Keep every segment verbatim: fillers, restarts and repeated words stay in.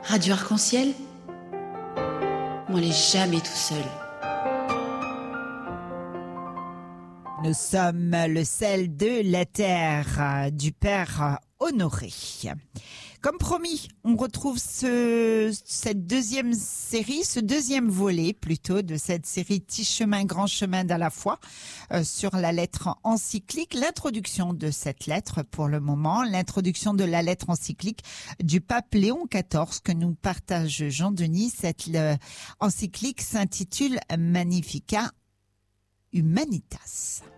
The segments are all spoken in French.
Radio Arc-en-Ciel, on n'est jamais tout seul. Nous sommes le sel de la terre du Père Honoré. Comme promis, on retrouve ce, cette deuxième série, ce deuxième volet plutôt de cette série Petit chemin, grand chemin d'à la fois euh, sur la lettre encyclique. L'introduction de cette lettre pour le moment, l'introduction de la lettre encyclique du pape Léon quatorze que nous partage Jean-Denis. Cette le, encyclique s'intitule Magnificat Humanitas.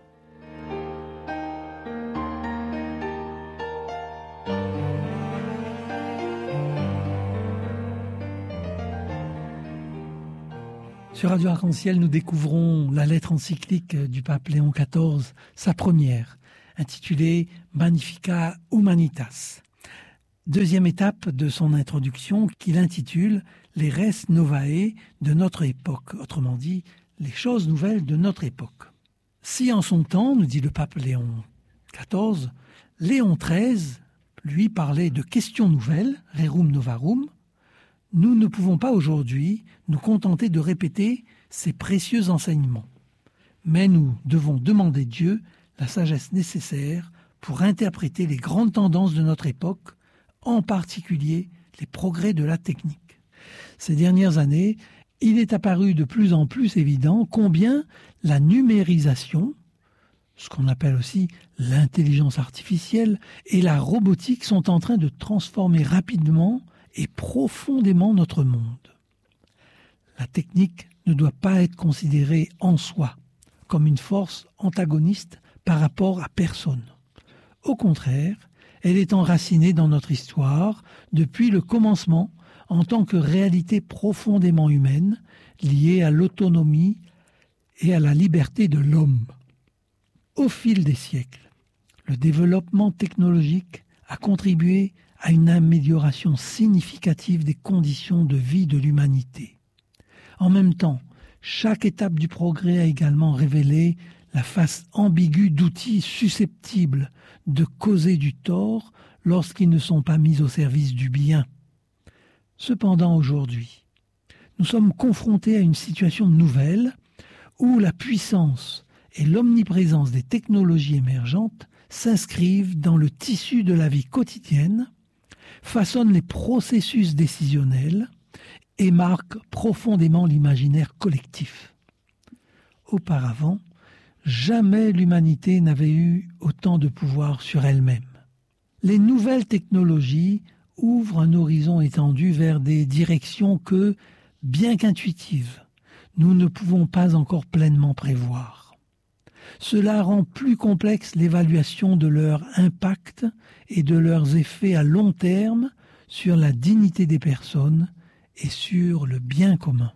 Sur Radio Arc-en-Ciel, nous découvrons la lettre encyclique du pape Léon quatorze, sa première, intitulée Magnificat Humanitas. Deuxième étape de son introduction qu'il intitule Les res novae de notre époque, autrement dit, les choses nouvelles de notre époque. Si en son temps, nous dit le pape Léon quatorze, Léon treize, lui, parlait de questions nouvelles, rerum novarum, nous ne pouvons pas aujourd'hui nous contenter de répéter ces précieux enseignements. Mais nous devons demander Dieu la sagesse nécessaire pour interpréter les grandes tendances de notre époque, en particulier les progrès de la technique. Ces dernières années, il est apparu de plus en plus évident combien la numérisation, ce qu'on appelle aussi l'intelligence artificielle, et la robotique sont en train de transformer rapidement et profondément notre monde. La technique ne doit pas être considérée en soi comme une force antagoniste par rapport à personne. Au contraire, elle est enracinée dans notre histoire depuis le commencement en tant que réalité profondément humaine liée à l'autonomie et à la liberté de l'homme. Au fil des siècles, le développement technologique a contribué à une amélioration significative des conditions de vie de l'humanité. En même temps, chaque étape du progrès a également révélé la face ambiguë d'outils susceptibles de causer du tort lorsqu'ils ne sont pas mis au service du bien. Cependant, aujourd'hui, nous sommes confrontés à une situation nouvelle où la puissance et l'omniprésence des technologies émergentes s'inscrivent dans le tissu de la vie quotidienne, façonnent les processus décisionnels et marquent profondément l'imaginaire collectif. Auparavant, jamais l'humanité n'avait eu autant de pouvoir sur elle-même. Les nouvelles technologies ouvrent un horizon étendu vers des directions que, bien qu'intuitives, nous ne pouvons pas encore pleinement prévoir. Cela rend plus complexe l'évaluation de leur impact et de leurs effets à long terme sur la dignité des personnes et sur le bien commun.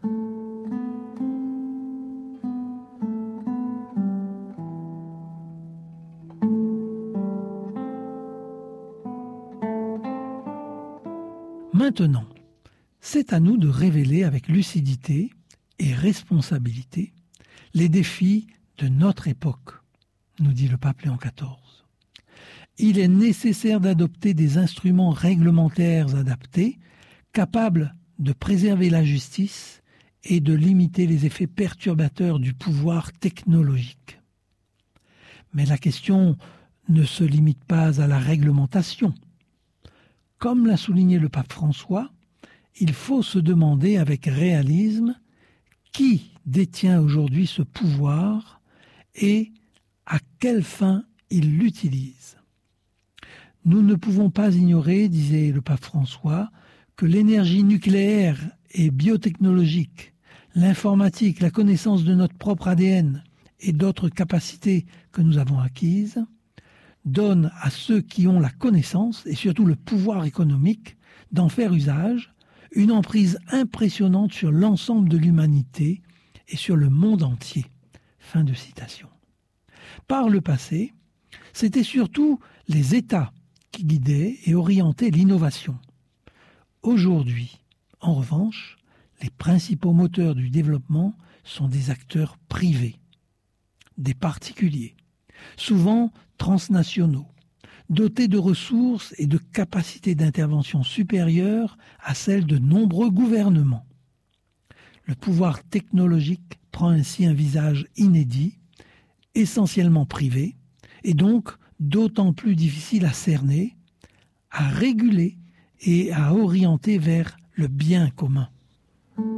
Maintenant, c'est à nous de révéler avec lucidité et responsabilité les défis de notre époque, nous dit le pape Léon quatorze. Il est nécessaire d'adopter des instruments réglementaires adaptés, capables de préserver la justice et de limiter les effets perturbateurs du pouvoir technologique. Mais la question ne se limite pas à la réglementation. Comme l'a souligné le pape François, il faut se demander avec réalisme qui détient aujourd'hui ce pouvoir et à quelle fin il l'utilise. Nous ne pouvons pas ignorer, disait le pape François, que l'énergie nucléaire et biotechnologique, l'informatique, la connaissance de notre propre A D N et d'autres capacités que nous avons acquises donnent à ceux qui ont la connaissance et surtout le pouvoir économique d'en faire usage une emprise impressionnante sur l'ensemble de l'humanité et sur le monde entier. Fin de citation. Par le passé, c'était surtout les États qui guidaient et orientaient l'innovation. Aujourd'hui, en revanche, les principaux moteurs du développement sont des acteurs privés, des particuliers, souvent transnationaux, doté de ressources et de capacités d'intervention supérieures à celles de nombreux gouvernements. Le pouvoir technologique prend ainsi un visage inédit, essentiellement privé, et donc d'autant plus difficile à cerner, à réguler et à orienter vers le bien commun.